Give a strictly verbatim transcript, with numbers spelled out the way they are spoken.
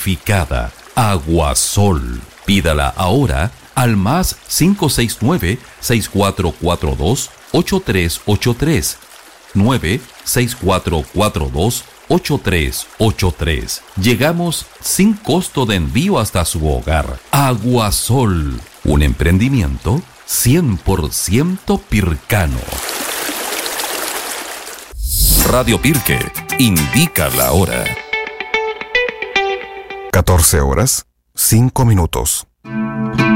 purificada. Aguasol. Pídala ahora al más cinco seis nueve, seis cuatro cuatro dos, ocho tres ocho tres. nueve seis cuatro cuatro dos, ocho tres ocho tres. Llegamos sin costo de envío hasta su hogar. Aguasol, un emprendimiento cien por ciento pircano. Radio Pirque indica la hora. catorce horas, cinco minutos.